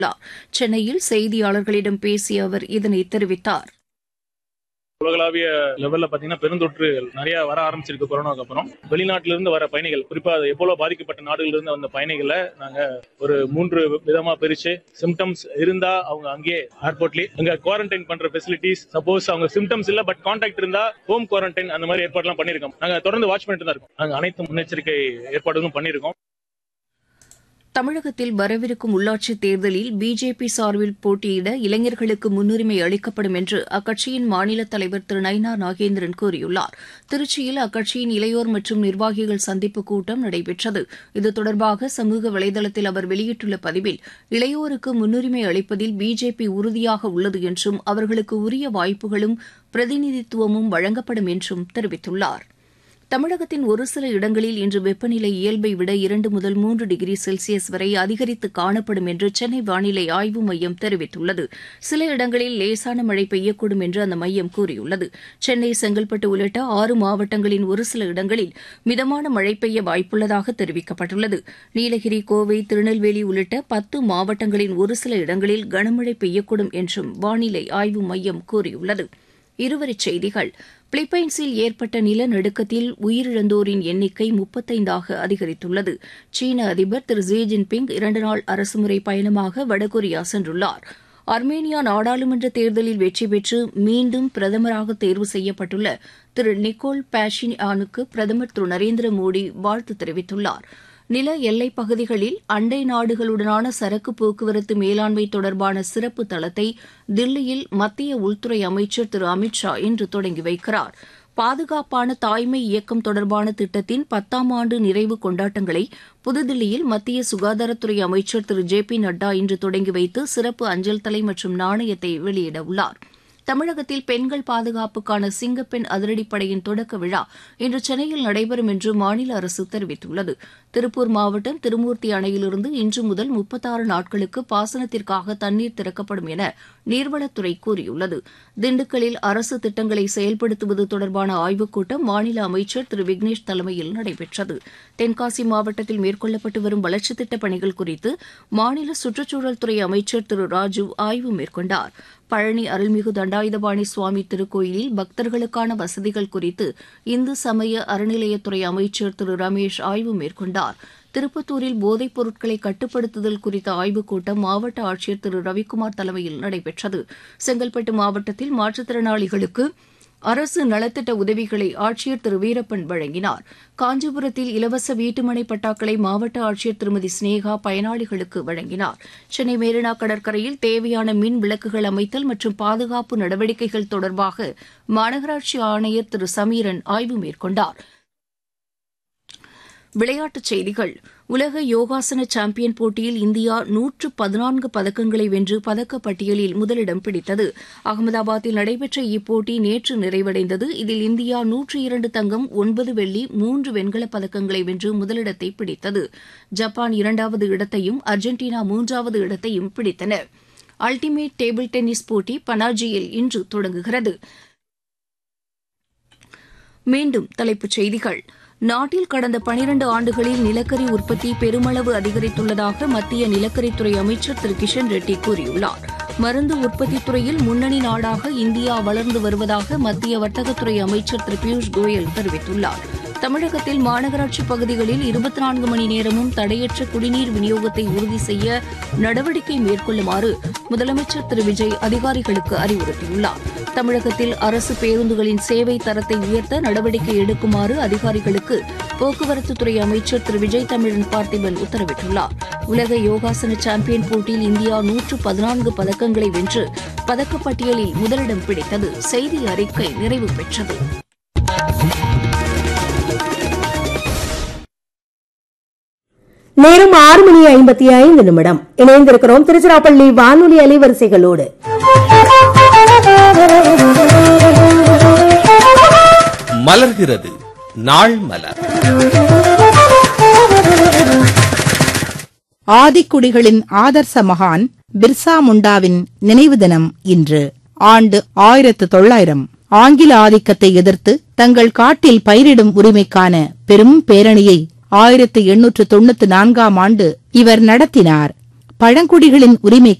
சென்னையில் செய்தியாளர்களிடம் பேசிய அவர் இதனை தெரிவித்தார். உலகளாவிய லெவல்ல பாத்தீங்கன்னா பெருந்தொற்று நிறைய வர ஆரம்பிச்சிருக்கு கொரோனாக்கு அப்புறம். வெளிநாட்டில இருந்து வர பயணிகள், குறிப்பா எவ்வளவு பாதிக்கப்பட்ட நாடுகள்ல இருந்து வந்த பயணிகளை நாங்க ஒரு 3 விதமா பிரிச்சு, சிம்டம்ஸ் இருந்தா அவங்க அங்கே ஏர்போர்ட்லயே அங்க குவாரண்டைன் பண்ற ஃபெசிலிட்டிஸ், சப்போஸ் அவங்க சிம்டம்ஸ் இல்ல பட் கான்டாக்ட் இருந்தா ஹோம் குவாரண்டைன் அந்த மாதிரி ஏற்பாடுலாம் பண்ணிருக்கோம். நாங்க தொடர்ந்து வாட்ச் பண்ணிட்டு தான் இருக்கோம். நாங்க அனைத்து முன்னெச்சரிக்கை ஏற்பாடுகளும் பண்ணிருக்கோம். தமிழகத்தில் வரவிருக்கும் உள்ளாட்சித் தேர்தலில் பிஜேபி சார்பில் போட்டியிட இளைஞர்களுக்கு முன்னுரிமை அளிக்கப்படும் என்று அக்கட்சியின் மாநில தலைவர் திரு நயினார் நாகேந்திரன் கூறியுள்ளார். திருச்சியில் அக்கட்சியின் இளையோர் மற்றும் நிர்வாகிகள் சந்திப்பு கூட்டம் நடைபெற்றது. இது தொடர்பாக சமூக வலைதளத்தில் அவர் வெளியிட்டுள்ள பதிவில், இளையோருக்கு முன்னுரிமை அளிப்பதில் பிஜேபி உறுதியாக உள்ளது என்றும் அவர்களுக்கு உரிய வாய்ப்புகளும் பிரதிநிதித்துவமும் வழங்கப்படும் என்றும் தெரிவித்துள்ளார். தமிழகத்தின் ஒரு சில இடங்களில் இன்று வெப்பநிலை இயல்பை விட 2 முதல் 3 டிகிரி செல்சியஸ் வரை அதிகரித்து காணப்படும் என்று சென்னை வானிலை ஆய்வு மையம் தெரிவித்துள்ளது. சில இடங்களில் லேசான மழை பெய்யக்கூடும் என்று அந்த மையம் கூறியுள்ளது. சென்னை, செங்கல்பட்டு உள்ளிட்ட 6 மாவட்டங்களின் ஒரு சில இடங்களில் மிதமான மழை பெய்ய வாய்ப்புள்ளதாக தெரிவிக்கப்பட்டுள்ளது. நீலகிரி, கோவை, திருநெல்வேலி உள்ளிட்ட 10 மாவட்டங்களின் ஒரு சில இடங்களில் கனமழை பெய்யக்கூடும் என்றும் வானிலை ஆய்வு மையம் கூறியுள்ளது. இருவரிச் செய்திகள். பிலிப்பைன்ஸில் ஏற்பட்ட நிலநடுக்கத்தில் உயிரிழந்தோரின் எண்ணிக்கை 35 அதிகரித்துள்ளது. சீன அதிபர் திரு ஜி ஜின்பிங் 2 நாள் அரசுமுறை பயணமாக வடகொரியா சென்றுள்ளார். அர்மேனியா நாடாளுமன்ற தேர்தலில் வெற்றி பெற்று மீண்டும் பிரதமராக தேர்வு செய்யப்பட்டுள்ள திரு நிக்கோல் பாஷின்யானுக்கு பிரதமர் திரு நரேந்திர மோடி வாழ்த்து தெரிவித்துள்ளார். நில எல்லைப் பகுதிகளில் அண்டை நாடுகளுடனான சரக்கு போக்குவரத்து மேலாண்மை தொடர்பான சிறப்பு தளத்தை தில்லியில் மத்திய உள்துறை அமைச்சர் திரு அமித் ஷா இன்று தொடங்கி வைக்கிறார். பாதுகாப்பான தாய்மை இயக்கம் தொடர்பான திட்டத்தின் 10ஆம் ஆண்டு நிறைவு கொண்டாட்டங்களை புதுதில்லியில் மத்திய சுகாதாரத்துறை அமைச்சர் திரு ஜே பி நட்டா இன்று தொடங்கி வைத்து சிறப்பு அஞ்சல் தலை மற்றும் நாணயத்தை வெளியிடவுள்ளார். தமிழகத்தில் பெண்கள் பாதுகாப்புக்கான சிங்கப்பெண் அதிரடிப்படையின் தொடக்க விழா இன்று சென்னையில் நடைபெறும் என்று மாநில அரசு தெரிவித்துள்ளது. திருப்பூர் மாவட்டம் திருமூர்த்தி அணையிலிருந்து இன்று முதல் 36 நாட்களுக்கு பாசனத்திற்காக தண்ணீர் திறக்கப்படும் என நீர்வளத்துறை கூறியுள்ளது. திண்டுக்கல்லில் அரசு திட்டங்களை செயல்படுத்துவது தொடர்பான ஆய்வுக் கூட்டம் மாநில அமைச்சர் திரு விக்னேஷ் தலைமையில் நடைபெற்றது. தென்காசி மாவட்டத்தில் மேற்கொள்ளப்பட்டு வரும் வளர்ச்சித் திட்டப் பணிகள் குறித்து மாநில சுற்றுச்சூழல் துறை அமைச்சர் திரு ராஜு ஆய்வு மேற்கொண்டார். பழனி அருள்மிகு தண்டாயுதபாணி சுவாமி திருக்கோயிலில் பக்தர்களுக்கான வசதிகள் குறித்து இந்து சமய அறநிலையத்துறை அமைச்சர் திரு ரமேஷ் ஆய்வு மேற்கொண்டார். திருப்பத்தூரில் போதைப் பொருட்களை கட்டுப்படுத்துதல் குறித்த ஆய்வுக் கூட்டம் மாவட்ட ஆட்சியர் திரு ரவிக்குமார் தலைமையில் நடைபெற்றது. செங்கல்பட்டு மாவட்டத்தில் மாற்றுத்திறனாளிகளுக்கு அரசு நலத்திட்ட உதவிகளை ஆட்சியர் திரு வீரப்பன் வழங்கினார். காஞ்சிபுரத்தில் இலவச வீட்டுமனை பட்டாக்களை மாவட்ட ஆட்சியர் திருமதி ஸ்னேகா பயனாளிகளுக்கு வழங்கினார். சென்னை மெரினா கடற்கரையில் தேவையான மின் விளக்குகள் அமைத்தல் மற்றும் பாதுகாப்பு நடவடிக்கைகள் தொடர்பாக மாநகராட்சி ஆணையர் திரு சமீரன் ஆய்வு மேற்கொண்டார். விளையாட்டுச் செய்திகள். உலக யோகாசன சாம்பியன் போட்டியில் இந்தியா 114 பதக்கங்களை வென்று பதக்கப்பட்டியலில் முதலிடம் பிடித்தது. அகமதாபாத்தில் நடைபெற்ற இப்போட்டி நேற்று நிறைவடைந்தது. இதில் இந்தியா 102 தங்கம், 9 வெள்ளி, 3 வெண்கலப் பதக்கங்களை வென்று முதலிடத்தை பிடித்தது. ஜப்பான் 2வது இடத்தையும் அர்ஜென்டினா 3வது இடத்தையும் பிடித்தன. அல்டிமேட் டேபிள் டென்னிஸ் போட்டி பனாஜியில் இன்று தொடங்குகிறது. மீண்டும் தலைப்புச் செய்திகள். நாட்டில் கடந்த 12 ஆண்டுகளில் நிலக்கரி உற்பத்தி பெருமளவு அதிகரித்துள்ளதாக மத்திய நிலக்கரித்துறை அமைச்சர் திரு கிஷன் ரெட்டி கூறியுள்ளார். மருந்து உற்பத்தித் துறையில் முன்னணி நாடாக இந்தியா வளர்ந்து வருவதாக மத்திய வர்த்தகத்துறை அமைச்சர் திரு பியூஷ் கோயல் தெரிவித்துள்ளார். தமிழகத்தில் மாநகராட்சி பகுதிகளில் 24 மணி நேரமும் தடையற்ற குடிநீர் விநியோகத்தை உறுதி செய்ய நடவடிக்கை மேற்கொள்ளுமாறு முதலமைச்சர் திரு விஜய் அதிகாரிகளுக்கு அறிவுறுத்தியுள்ளார். தமிழகத்தில் அரசு பேருந்துகளின் சேவை தரத்தை உயர்த்த நடவடிக்கை எடுக்குமாறு அதிகாரிகளுக்கு போக்குவரத்துத்துறை அமைச்சர் திரு விஜய் தமிழன் பார்த்திபன் உத்தரவிட்டுள்ளார். உலக யோகாசன சாம்பியன் போட்டியில் இந்தியா 114 பதக்கங்களை வென்று பதக்கப்பட்டியலில் முதலிடம் பிடித்தது. செய்தி அறிக்கை நிறைவு பெற்றது. நேரம் 6:55. இணைந்திருக்கிறோம் திருச்சிராப்பள்ளி வானொலி அலைவரிசைகளோடு. மலர்கிறது நாள் மலர். ஆதிக்குடிகளின் ஆதர்ச மகான் பிர்சா முண்டாவின் நினைவு தினம் இன்று. ஆண்டு 1900. ஆங்கில ஆதிக்கத்தை எதிர்த்து தங்கள் காட்டில் பயிரிடும் உரிமைக்கான பெரும் பேரணியை 1894 இவர் நடத்தினார். பழங்குடிகளின் உரிமை